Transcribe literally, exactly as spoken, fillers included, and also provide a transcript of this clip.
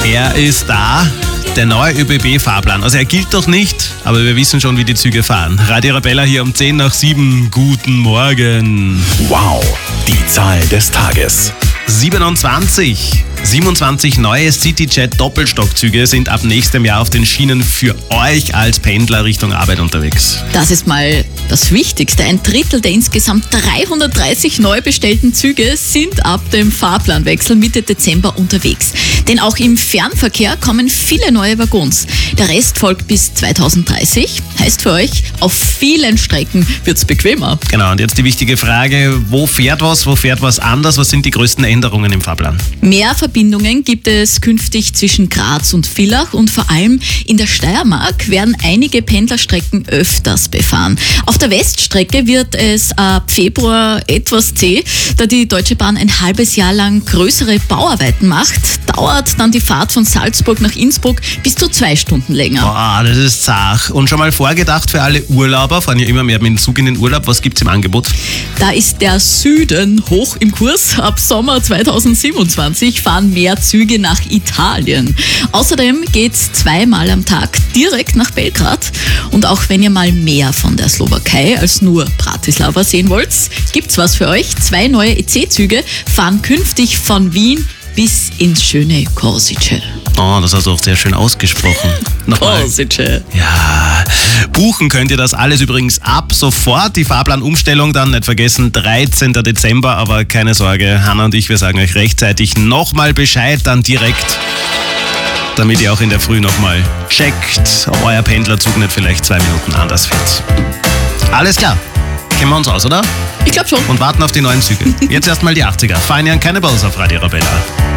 Er ist da, der neue ÖBB-Fahrplan. Also er gilt doch nicht, aber wir wissen schon, wie die Züge fahren. Radio Arabella hier um zehn nach sieben. Guten Morgen. Wow, die Zahl des Tages. siebenundzwanzig. siebenundzwanzig neue CityJet-Doppelstockzüge sind ab nächstem Jahr auf den Schienen für euch als Pendler Richtung Arbeit unterwegs. Das ist mal das Wichtigste. Ein Drittel der insgesamt dreihundertdreißig neu bestellten Züge sind ab dem Fahrplanwechsel Mitte Dezember unterwegs. Denn auch im Fernverkehr kommen viele neue Waggons. Der Rest folgt bis zweitausenddreißig. Heißt für euch, auf vielen Strecken wird's bequemer. Genau, und jetzt die wichtige Frage, wo fährt was, wo fährt was anders? Was sind die größten Änderungen im Fahrplan? Mehr Verbindungen gibt es künftig zwischen Graz und Villach und vor allem in der Steiermark werden einige Pendlerstrecken öfters befahren. Auf der Weststrecke wird es ab Februar etwas zäh, da die Deutsche Bahn ein halbes Jahr lang größere Bauarbeiten macht. Dauert dann die Fahrt von Salzburg nach Innsbruck bis zu zwei Stunden länger. Boah, das ist zart. Und schon mal vorgedacht für alle Urlauber, fahren ja immer mehr mit dem Zug in den Urlaub. Was gibt's im Angebot? Da ist der Süden hoch im Kurs. Ab Sommer zweitausendsiebenundzwanzig fahren mehr Züge nach Italien. Außerdem geht's zweimal am Tag direkt nach Belgrad. Und auch wenn ihr mal mehr von der Slowakei als nur Bratislava sehen wollt, gibt's was für euch. Zwei neue E C-Züge fahren künftig von Wien bis ins schöne Korsice. Oh, das hast du auch sehr schön ausgesprochen. Nochmal. Korsice. Ja, buchen könnt ihr das alles übrigens ab sofort. Die Fahrplanumstellung dann, nicht vergessen, dreizehnten Dezember. Aber keine Sorge, Hanna und ich, wir sagen euch rechtzeitig nochmal Bescheid, dann direkt, damit ihr auch in der Früh nochmal checkt, ob euer Pendlerzug nicht vielleicht zwei Minuten anders fährt. Alles klar, kennen wir uns aus, oder? Ich glaube schon. Und warten auf die neuen Züge. Jetzt erstmal die achtziger. Feiern Cannibals auf Radio Arabella.